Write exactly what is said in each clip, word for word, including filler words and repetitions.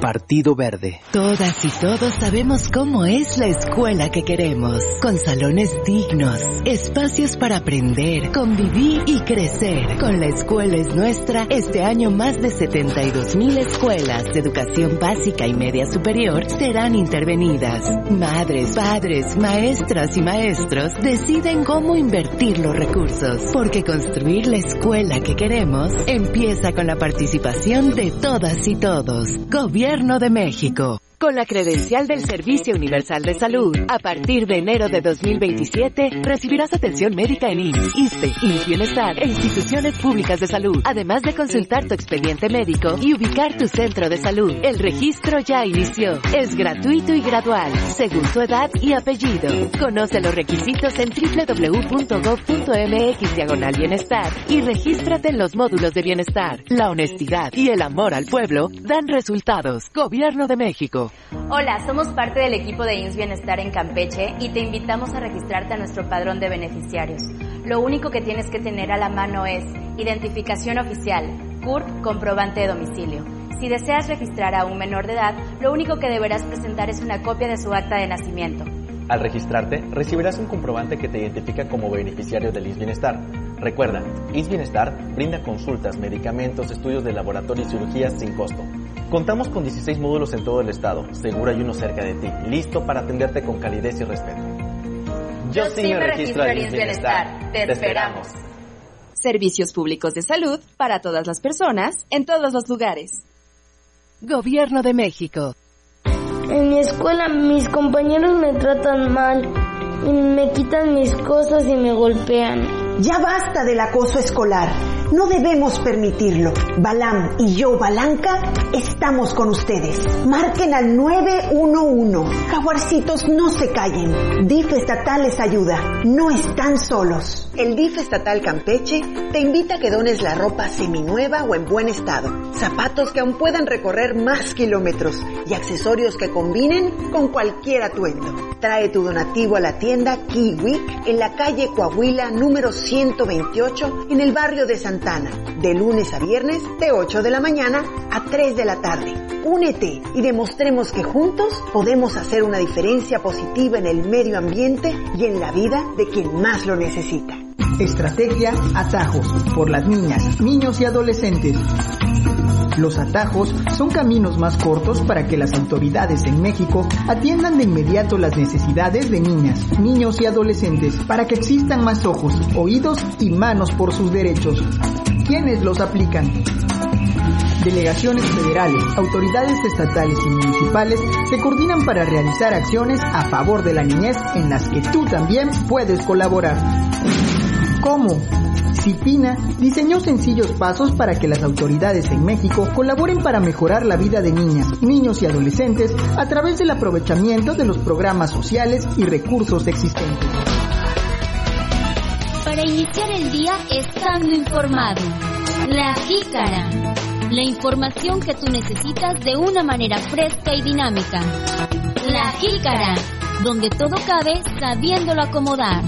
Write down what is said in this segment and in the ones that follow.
Partido Verde. Todas y todos sabemos cómo es la escuela que queremos, con salones dignos, espacios para aprender, convivir y crecer. Con La Escuela es Nuestra, este año más de setenta y dos mil escuelas de educación básica y media superior serán intervenidas. Madres, padres, maestras y maestros deciden cómo invertir los recursos, porque construir la escuela que queremos empieza con la participación de todas y todos. Gobierno de México. Con la credencial del Servicio Universal de Salud, a partir de enero de dos mil veintisiete, recibirás atención médica en I M S S, ISSSTE, I M S S Bienestar e instituciones públicas de salud, además de consultar tu expediente médico y ubicar tu centro de salud. El registro ya inició. Es gratuito y gradual, según tu edad y apellido. Conoce los requisitos en doble u doble u doble u punto gob punto eme equis diagonal bienestar y regístrate en los módulos de bienestar. La honestidad y el amor al pueblo dan resultados. Gobierno de México. Hola, somos parte del equipo de I M S S Bienestar en Campeche y te invitamos a registrarte a nuestro padrón de beneficiarios. Lo único que tienes que tener a la mano es identificación oficial, C U R P, comprobante de domicilio. Si deseas registrar a un menor de edad, lo único que deberás presentar es una copia de su acta de nacimiento. Al registrarte, recibirás un comprobante que te identifica como beneficiario del I M S S Bienestar. Recuerda, I M S S Bienestar brinda consultas, medicamentos, estudios de laboratorio y cirugías sin costo. Contamos con dieciséis módulos en todo el estado, seguro hay uno cerca de ti, listo para atenderte con calidez y respeto. Yo sí me registro al I M S S Bienestar. Te esperamos. Servicios públicos de salud para todas las personas, en todos los lugares. Gobierno de México. En mi escuela mis compañeros me tratan mal, y me quitan mis cosas y me golpean. Ya basta del acoso escolar. No debemos permitirlo. Balam y yo, Balanca, estamos con ustedes. Marquen al nueve uno uno. Jaguarcitos, no se callen. D I F estatal les ayuda. No están solos. El D I F estatal Campeche te invita a que dones la ropa seminueva o en buen estado, zapatos que aún puedan recorrer más kilómetros y accesorios que combinen con cualquier atuendo. Trae tu donativo a la tienda Kiwi en la calle Coahuila número ciento veintiocho en el barrio de Santana, de lunes a viernes de ocho de la mañana a tres de la tarde. Únete y demostremos que juntos podemos hacer una diferencia positiva en el medio ambiente y en la vida de quien más lo necesita. Estrategia Atajos, por las niñas, niños y adolescentes. Los atajos son caminos más cortos para que las autoridades en México atiendan de inmediato las necesidades de niñas, niños y adolescentes, para que existan más ojos, oídos y manos por sus derechos. ¿Quiénes los aplican? Delegaciones federales, autoridades estatales y municipales se coordinan para realizar acciones a favor de la niñez en las que tú también puedes colaborar. ¿Cómo? CIPINA diseñó sencillos pasos para que las autoridades en México colaboren para mejorar la vida de niñas, niños y adolescentes a través del aprovechamiento de los programas sociales y recursos existentes. Para iniciar el día estando informado. La Jícara. La información que tú necesitas de una manera fresca y dinámica. La Jícara, donde todo cabe sabiéndolo acomodar.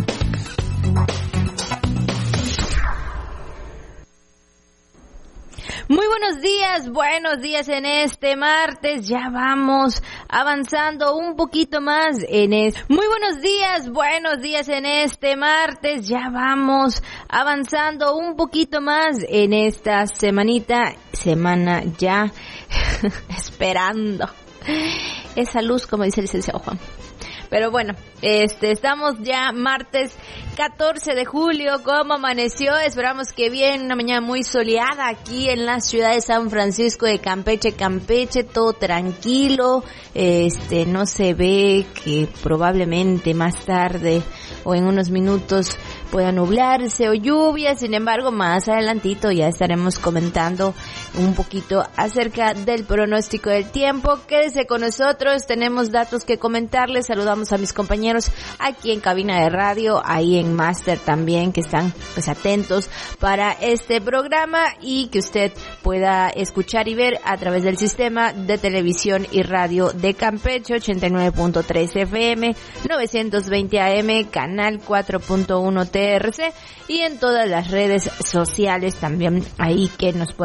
Muy buenos días, buenos días en este martes, ya vamos avanzando un poquito más en este... Muy buenos días, buenos días en este martes, ya vamos avanzando un poquito más en esta semanita, semana ya esperando esa luz, como dice el licenciado Juan. Pero bueno, este, estamos ya martes catorce de julio, ¿cómo amaneció? Esperamos que bien, una mañana muy soleada aquí en la ciudad de San Francisco de Campeche, Campeche, todo tranquilo, este, no se ve que probablemente más tarde o en unos minutos pueda nublarse o lluvia, sin embargo, más adelantito ya estaremos comentando un poquito acerca del pronóstico del tiempo. Quédese con nosotros, tenemos datos que comentarles, saludamos a mis compañeros aquí en cabina de radio, ahí en Máster también, que están pues atentos para este programa y que usted pueda escuchar y ver a través del sistema de televisión y radio de Campeche, ochenta y nueve punto tres F M, novecientos veinte A M, canal cuatro punto uno T R C y en todas las redes sociales también ahí que nos pueden